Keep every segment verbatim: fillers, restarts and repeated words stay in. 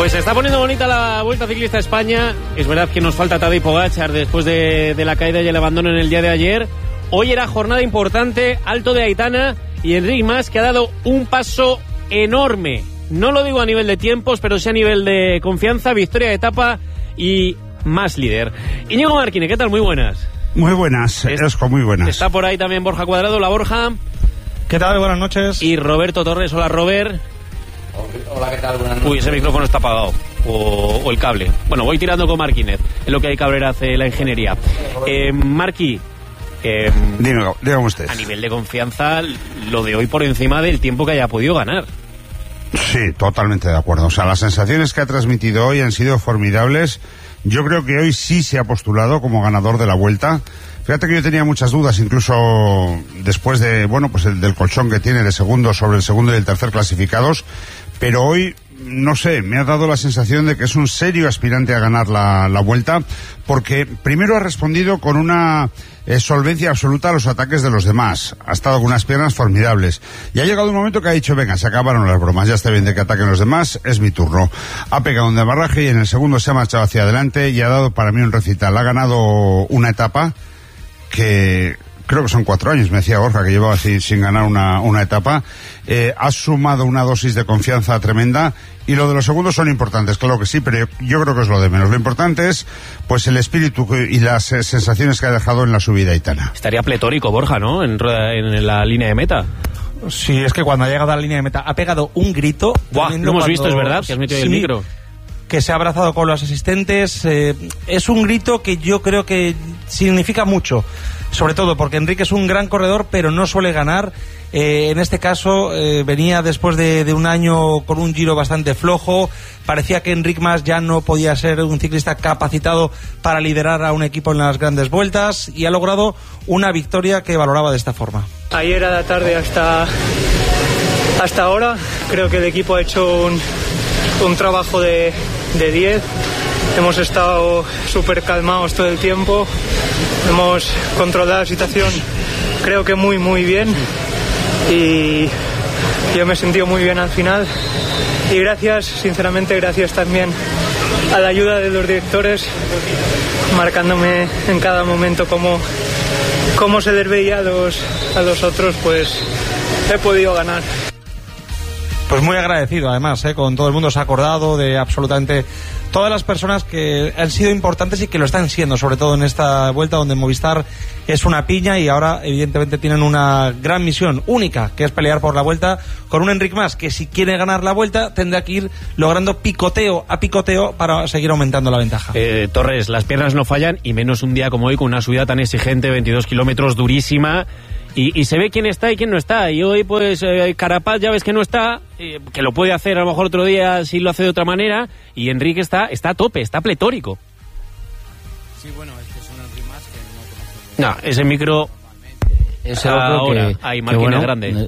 Pues se está poniendo bonita la Vuelta Ciclista a España. Es verdad que nos falta Tadej Pogačar después de, de la caída y el abandono en el día de ayer. Hoy era jornada importante, Alto de Aitana y Enric Mas, que ha dado un paso enorme. No lo digo a nivel de tiempos, pero sí a nivel de confianza, victoria de etapa y más líder. Íñigo Marquine, ¿qué tal? Muy buenas. Muy buenas, Esco, muy buenas. Está por ahí también Borja Cuadrado. Hola, Borja. ¿Qué tal? Buenas noches. Y Roberto Torres. Hola, Robert. Hola, ¿qué tal? Buenas noches. Uy, ese micrófono está apagado. O, o el cable. Bueno, voy tirando con Marquínez. Es lo que hay Cabrera hace la ingeniería. Eh, Marqui, eh, dígame, dígame usted. A nivel de confianza, lo de hoy por encima del tiempo que haya podido ganar. Sí, totalmente de acuerdo. O sea, las sensaciones que ha transmitido hoy han sido formidables. Yo creo que hoy sí se ha postulado como ganador de la Vuelta. Fíjate que yo tenía muchas dudas, incluso después de, bueno, pues el del colchón que tiene de segundo sobre el segundo y el tercer clasificados, pero hoy, no sé, me ha dado la sensación de que es un serio aspirante a ganar la, la Vuelta, porque primero ha respondido con una eh, solvencia absoluta a los ataques de los demás. Ha estado con unas piernas formidables. Y ha llegado un momento que ha dicho, venga, se acabaron las bromas, ya está bien de que ataquen los demás, es mi turno. Ha pegado un demarraje y en el segundo se ha marchado hacia adelante y ha dado para mí un recital. Ha ganado una etapa que creo que son cuatro años, me decía Borja, que llevaba así sin ganar una, una etapa. Eh, ha sumado una dosis de confianza tremenda, y lo de los segundos son importantes, claro que sí, pero yo creo que es lo de menos. Lo importante es pues el espíritu y las eh, sensaciones que ha dejado en la subida aitana. Estaría pletórico Borja, ¿no? En, en la línea de meta. Sí, es que cuando ha llegado a la línea de meta ha pegado un grito. Buah, lo hemos cuando... visto, es verdad, que has metido sí, el micro. Que se ha abrazado con los asistentes. Eh, es un grito que yo creo que significa mucho, sobre todo porque Enric es un gran corredor, pero no suele ganar. Eh, en este caso eh, venía después de, de un año con un Giro bastante flojo. Parecía que Enric Mas ya no podía ser un ciclista capacitado para liderar a un equipo en las grandes vueltas, y ha logrado una victoria que valoraba de esta forma. Ayer a la tarde hasta, hasta ahora creo que el equipo ha hecho un, un trabajo de de diez. Hemos estado súper calmados todo el tiempo, hemos controlado la situación creo que muy muy bien, y yo me he sentido muy bien al final, y gracias, sinceramente gracias también a la ayuda de los directores, marcándome en cada momento cómo, cómo se les veía a los, a los otros, pues he podido ganar. Pues muy agradecido, además, ¿eh? Con todo el mundo se ha acordado de absolutamente todas las personas que han sido importantes y que lo están siendo, sobre todo en esta Vuelta donde Movistar es una piña, y ahora evidentemente tienen una gran misión única, que es pelear por la Vuelta, con un Enric Mas que, si quiere ganar la Vuelta, tendrá que ir logrando picoteo a picoteo para seguir aumentando la ventaja. Eh, Torres, las piernas no fallan, y menos un día como hoy, con una subida tan exigente, veintidós kilómetros, durísima. Y, y se ve quién está y quién no está. Y hoy, pues, eh, Carapaz ya ves que no está, eh, que lo puede hacer a lo mejor otro día si lo hace de otra manera. Y Enric está, está a tope, está pletórico. Sí, bueno, es que son Enric Mas que no conocemos. No, ese micro... Ese otro que... Ahí, Marquín es grande.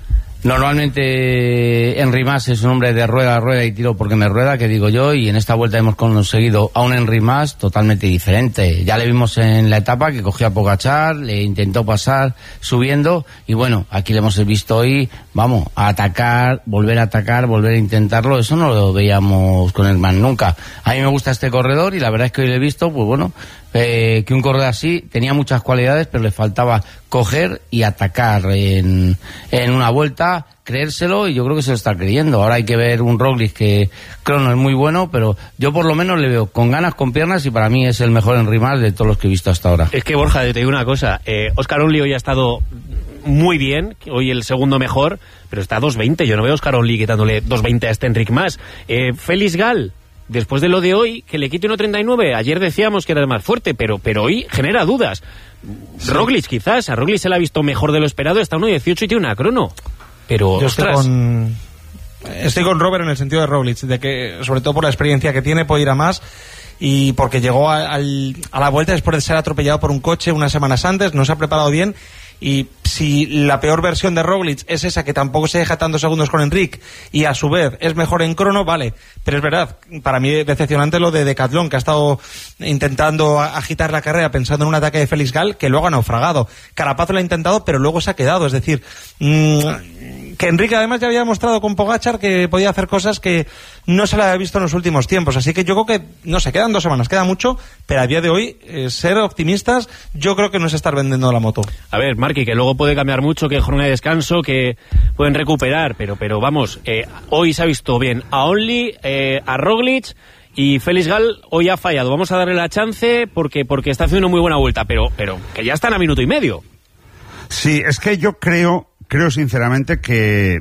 Normalmente Enric Mas es un hombre de rueda a rueda y tiro porque me rueda, que digo yo, y en esta Vuelta hemos conseguido a un Enric Mas totalmente diferente. Ya le vimos en la etapa que cogió a Pogačar, le intentó pasar subiendo, y bueno, aquí le hemos visto hoy, vamos, a atacar, volver a atacar, volver a intentarlo. Eso no lo veíamos con el Mas nunca. A mí me gusta este corredor, y la verdad es que hoy le he visto, pues bueno, Eh, que un corredor así tenía muchas cualidades, pero le faltaba coger y atacar en, en una vuelta, creérselo, y yo creo que se lo está creyendo. Ahora hay que ver un Roglic que crono es muy bueno, pero yo por lo menos le veo con ganas, con piernas, y para mí es el mejor Enric Mas de todos los que he visto hasta ahora. Es que, Borja, te digo una cosa, eh, Óscar Onlí hoy ha estado muy bien, hoy el segundo mejor, pero está a dos veinte. Yo no veo a Óscar Onlí quitándole dos veinte a este Enric Mas. eh, Félix Gal, después de lo de hoy, que le quite uno treinta y nueve, ayer decíamos que era el más fuerte, pero, pero hoy genera dudas. Sí. Roglic, quizás, a Roglic se le ha visto mejor de lo esperado, está a uno dieciocho y tiene una crono. Pero, yo ostras... estoy con, estoy con Robert en el sentido de Roglic, de que, sobre todo por la experiencia que tiene, puede ir a más, y porque llegó a, al, a la Vuelta después de ser atropellado por un coche unas semanas antes, no se ha preparado bien. Y si la peor versión de Roglic es esa, que tampoco se deja tantos segundos con Enric, y a su vez es mejor en crono, vale. Pero es verdad, para mí decepcionante lo de Decathlon, que ha estado intentando agitar la carrera pensando en un ataque de Félix Gal, que luego ha naufragado. Carapaz lo ha intentado, pero luego se ha quedado. Es decir, mmm, que Enrique además ya había mostrado con Pogačar que podía hacer cosas que no se le había visto en los últimos tiempos, así que yo creo que, no sé, quedan dos semanas, queda mucho, pero a día de hoy, eh, ser optimistas, yo creo que no es estar vendiendo la moto. A ver, Marqui, que luego puede cambiar mucho, que jornada de descanso, que pueden recuperar, pero pero vamos, eh, hoy se ha visto bien a Only, eh, a Roglic, y Félix Gal hoy ha fallado. Vamos a darle la chance porque porque está haciendo una muy buena vuelta, pero pero que ya están a minuto y medio. Sí, es que yo creo, creo sinceramente que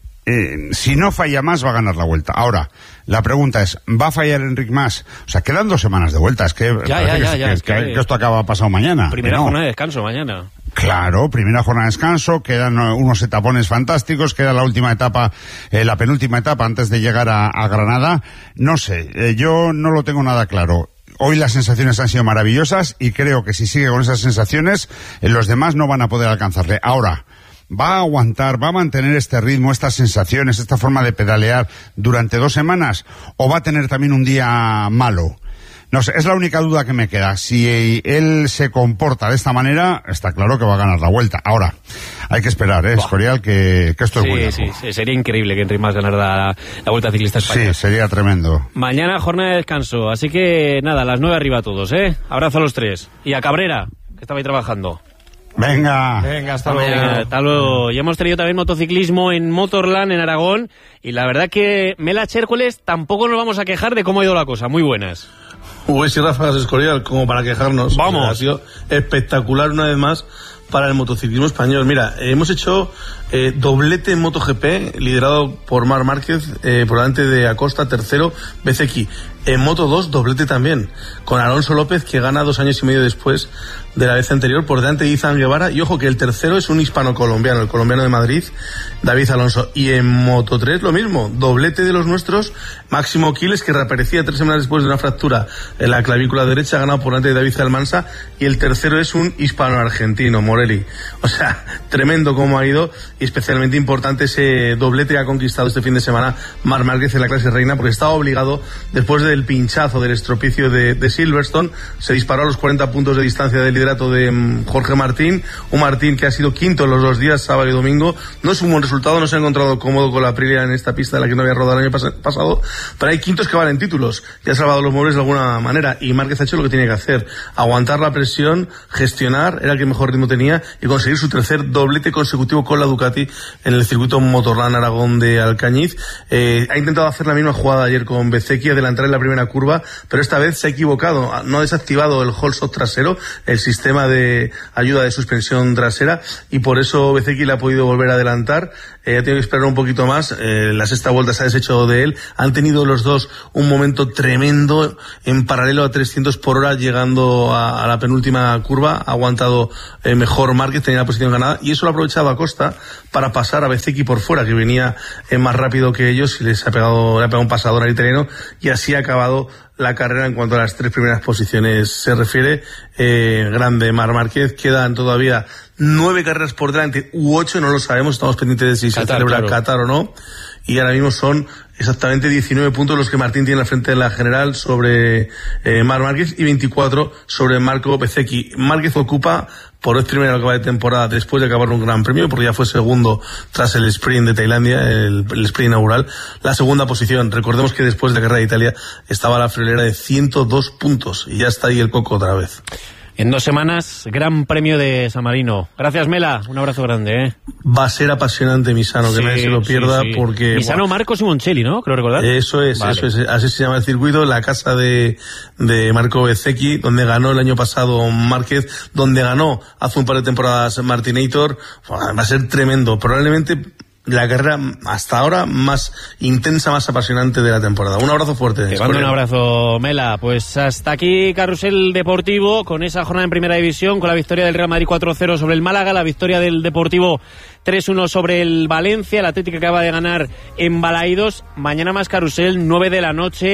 eh, si no falla más va a ganar la vuelta. Ahora, la pregunta es, ¿va a fallar Enric Mas? O sea, quedan dos semanas de vuelta, es que, ya, ya, ya, que, ya, que, es que, que, que esto acaba pasado mañana. Primera no. jornada de descanso mañana. Claro, primera jornada de descanso, quedan unos etapones fantásticos, queda la última etapa, eh, la penúltima etapa antes de llegar a, a Granada. No sé, eh, yo no lo tengo nada claro. Hoy las sensaciones han sido maravillosas y creo que si sigue con esas sensaciones, eh, los demás no van a poder alcanzarle. Ahora, ¿va a aguantar, va a mantener este ritmo, estas sensaciones, esta forma de pedalear durante dos semanas? ¿O va a tener también un día malo? No sé, es la única duda que me queda. Si él se comporta de esta manera, está claro que va a ganar la vuelta. Ahora, hay que esperar, ¿eh, Escorial? Que, que esto sí, es bueno. Sí, sí, sería increíble que Enric Mas ganara la, la Vuelta Ciclista Española. Sí, sería tremendo. Mañana jornada de descanso, así que nada, a las nueve arriba todos, ¿eh? Abrazo a los tres. Y a Cabrera, que estaba ahí trabajando. Venga. Venga, hasta luego. Venga, hasta luego. Ya hemos tenido también motociclismo en Motorland, en Aragón, y la verdad que Mela Chércoles tampoco nos vamos a quejar de cómo ha ido la cosa. Muy buenas. Uy, si Ráfagas Escorial, como para quejarnos. Vamos. O sea, ha sido espectacular una vez más para el motociclismo español. Mira, eh, hemos hecho eh, doblete en MotoGP, liderado por Marc Márquez, eh, por delante de Acosta, tercero, Bezzecchi. En Moto dos, doblete también, con Alonso López, que gana dos años y medio después de la vez anterior, por delante de Izan Guevara. Y ojo que el tercero es un hispano-colombiano, el colombiano de Madrid, David Alonso. Y en Moto tres lo mismo, doblete de los nuestros, Máximo Quiles, que reaparecía tres semanas después de una fractura en la clavícula derecha, ganado por delante de David Almansa. Y el tercero es un hispano-argentino, Morelli. O sea, tremendo cómo ha ido, y especialmente importante ese doblete que ha conquistado este fin de semana Marc Márquez en la clase reina, porque estaba obligado, después del pinchazo del estropicio de, de Silverstone, se disparó a los cuarenta puntos de distancia del liderato de um, Jorge Martín, un Martín que ha sido quinto en los dos días, sábado y domingo. No es un buen resultado, no se ha encontrado cómodo con la Aprilia en esta pista de la que no había rodado el año pas- pasado, pero hay quintos que valen títulos, y ha salvado los muebles de alguna manera, y Márquez ha hecho lo que tiene que hacer, aguantar la presión, gestionar, era el que mejor ritmo tenía, y conseguir su tercer doblete consecutivo con la Ducati en el circuito Motorland Aragón de Alcañiz. Eh, ha intentado hacer la misma jugada ayer con Bezzecchi, adelantar en la primera curva, pero esta vez se ha equivocado, no ha desactivado el hold stop trasero, el sistema de ayuda de suspensión trasera, y por eso Bezzecchi le ha podido volver a adelantar. Eh, ha tenido que esperar un poquito más, eh, la sexta vuelta se ha deshecho de él. Han tenido los dos un momento tremendo en paralelo a trescientos por hora, llegando a, a la penúltima curva. Ha aguantado eh, mejor Márquez, tenía la posición ganada, y eso lo ha aprovechado Acosta para pasar a Bezzecchi por fuera, que venía eh, más rápido que ellos, y les ha pegado, le ha pegado un pasador al italiano, y así ha acabado la carrera en cuanto a las tres primeras posiciones se refiere. Eh, grande Marc Márquez. Quedan todavía nueve carreras por delante, u ocho, no lo sabemos, estamos pendientes de si Qatar, se celebra claro. Qatar o no, y ahora mismo son exactamente diecinueve puntos los que Martín tiene al frente de la general sobre eh, Marc Márquez, y veinticuatro sobre Marco Bezzecchi. Márquez ocupa por vez primera lo que va de temporada, después de acabar un gran premio, porque ya fue segundo tras el sprint de Tailandia, el, el sprint inaugural, la segunda posición. Recordemos que después de la carrera de Italia estaba la friolera de ciento dos puntos, y ya está ahí el coco otra vez. En dos semanas, Gran Premio de San Marino. Gracias, Mela. Un abrazo grande, ¿eh? Va a ser apasionante, Misano, que sí, nadie se lo pierda, sí, sí. porque... Misano, bueno, Marco Simoncelli, ¿no? Creo recordar. Eso es, vale. eso es. Así se llama el circuito, la casa de, de Marco Bezzecchi, donde ganó el año pasado Márquez, donde ganó hace un par de temporadas Martinator. Va a ser tremendo. Probablemente la carrera hasta ahora más intensa, más apasionante de la temporada. Un abrazo fuerte. Te mando un abrazo, Mela. Pues hasta aquí Carrusel Deportivo, con esa jornada en Primera División, con la victoria del Real Madrid cuatro cero sobre el Málaga, la victoria del Deportivo tres uno sobre el Valencia, el Atlético acaba de ganar en Balaídos. Mañana más Carrusel, nueve de la noche,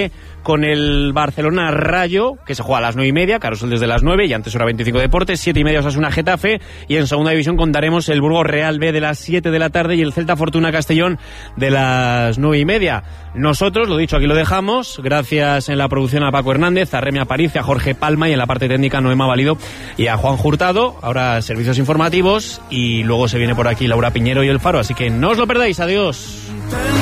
con el Barcelona Rayo, que se juega a las nueve y media, Carrusel desde las nueve, y antes hora veinticinco Deportes, siete y media Osasuna Getafe, y en segunda división contaremos el Burgos Real B de las siete de la tarde y el Celta Fortuna Castellón de las nueve y media. Nosotros, lo dicho, aquí lo dejamos, gracias en la producción a Paco Hernández, a Remi Aparicio, a Jorge Palma, y en la parte técnica Noema Valido y a Juan Hurtado. Ahora servicios informativos y luego se viene por aquí Laura Piñero y El Faro, así que no os lo perdáis. Adiós.